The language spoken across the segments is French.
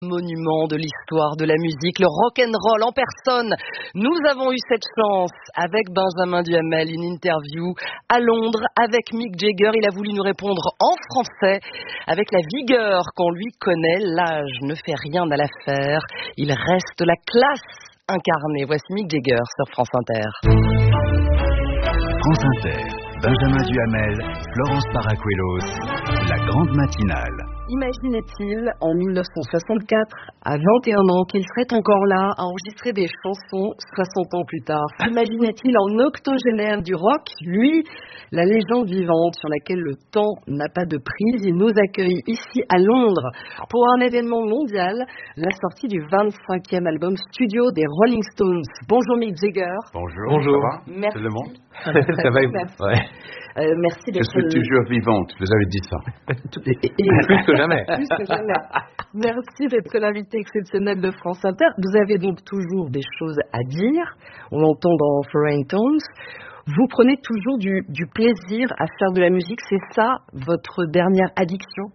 Monument de l'histoire de la musique, le rock'n'roll en personne. Nous avons eu cette chance avec Benjamin Duhamel, une interview à Londres avec Mick Jagger. Il a voulu nous répondre en français avec la vigueur qu'on lui connaît. L'âge ne fait rien à l'affaire. Il reste la classe incarnée. Voici Mick Jagger sur France Inter. France Inter, Benjamin Duhamel, Florence Paracuelos, la grande matinale. Imaginait-il en 1964, à 21 ans, qu'il serait encore là à enregistrer des chansons 60 ans plus tard? Imaginait-il en octogénaire du rock, lui, la légende vivante sur laquelle le temps n'a pas de prise? Il nous accueille ici à Londres pour un événement mondial, la sortie du 25e album studio des Rolling Stones. Bonjour Mick Jagger. Bonjour. Ça va? Merci. Tout le monde? Ça va? Ouais. Merci d'être... Je suis toujours vivante, vous avez dit ça. Plus que jamais. Plus que jamais. Merci d'être l'invité exceptionnel de France Inter. Vous avez donc toujours des choses à dire. On l'entend dans Foreign Tones. Vous prenez toujours du plaisir à faire de la musique. C'est ça, votre dernière addiction?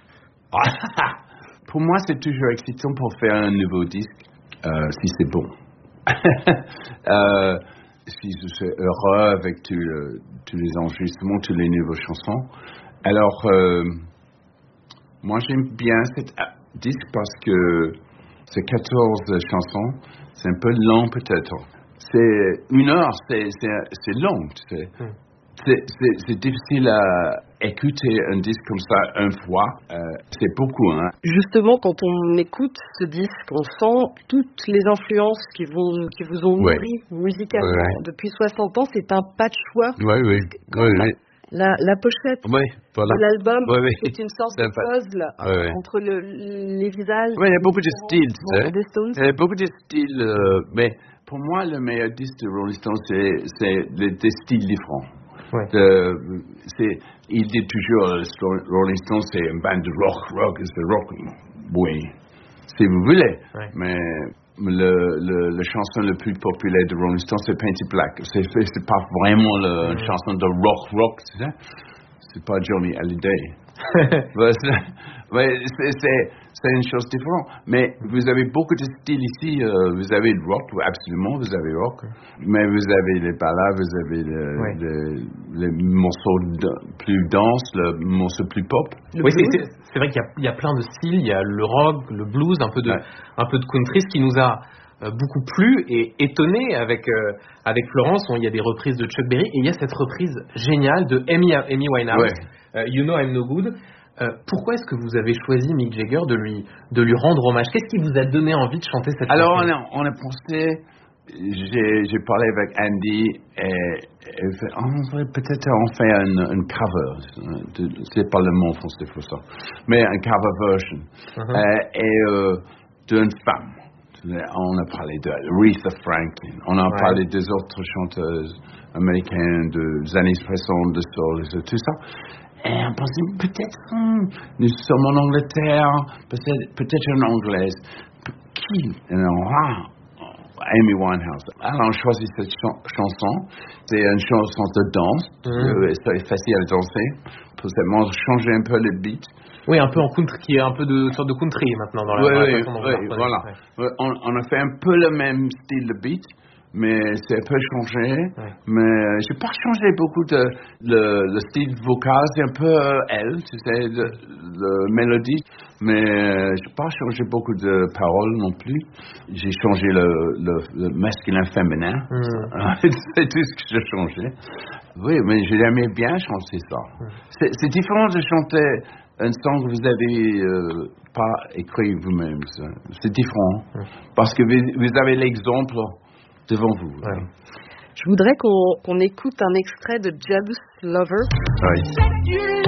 Pour moi, c'est toujours excitant pour faire un nouveau disque, si c'est bon. Si je suis heureux avec tous les enregistrements, toutes les nouvelles chansons. Alors, moi j'aime bien cet disque parce que c'est 14 chansons, c'est un peu long peut-être. C'est 1 heure, c'est long, tu sais. C'est difficile à écouter un disque comme ça une fois, c'est beaucoup. Hein. Justement, quand on écoute ce disque, on sent toutes les influences qui vous ont nourri musicalement. Ouais. Depuis 60 ans, c'est un patchwork. Oui. La pochette de l'album, c'est une sorte de puzzle entre les visages. Oui, il y a beaucoup de styles, tu sais. Des Stones. Il y a beaucoup de styles, mais pour moi, le meilleur disque de Rolling Stones, c'est des styles différents. Ouais. Il dit toujours Rolling Stones c'est une bande de rock, c'est rock. Oui, si vous voulez. Ouais. Mais le chanson le plus populaire de Rolling Stones c'est Painted Black. C'est pas vraiment une chanson de rock, tu sais. C'est pas Johnny Hallyday. C'est une chose différente. Mais vous avez beaucoup de styles ici. Vous avez le rock, absolument, vous avez le rock. Mais vous avez les ballades, vous avez les morceaux plus denses, les morceaux plus pop. Oui, c'est vrai qu'il y a plein de styles. Il y a le rock, le blues, un peu de country, ce qui nous a beaucoup plu et étonné avec Florence. Il y a des reprises de Chuck Berry et il y a cette reprise géniale de Amy Winehouse, You Know I'm No Good. Pourquoi est-ce que vous avez choisi Mick Jagger de lui rendre hommage? Qu'est-ce qui vous a donné envie de chanter cette chanson? Alors on a pensé, j'ai parlé avec Andy et peut-être on fait un cover, c'est pas le mot français pour ça, mais un cover version d'une femme. On a parlé de Aretha Franklin, on a parlé des autres chanteuses américaines des années 60, de soul, tout ça. Et on pensait peut-être nous sommes en Angleterre, peut-être une anglaise. Qui? Amy Winehouse. Alors on choisit cette chanson. C'est une chanson de danse. C'est facile à danser. Pour changer un peu le beat. Oui, un peu en country, qui est un peu de sorte de country maintenant dans la façon dont vous voilà. On a fait un peu le même style de beat. Mais c'est un peu changé. Mais j'ai pas changé beaucoup le style vocal, c'est un peu elle, tu sais, le mélodie. Mais j'ai pas changé beaucoup de paroles non plus. J'ai changé le masculin féminin. C'est tout ce que j'ai changé. Oui, mais j'aimais bien chanter ça. C'est différent de chanter un son que vous avez pas écrit vous-même. C'est différent parce que vous avez l'exemple devant vous. Je voudrais qu'on écoute un extrait de Jealous Lover. Oui.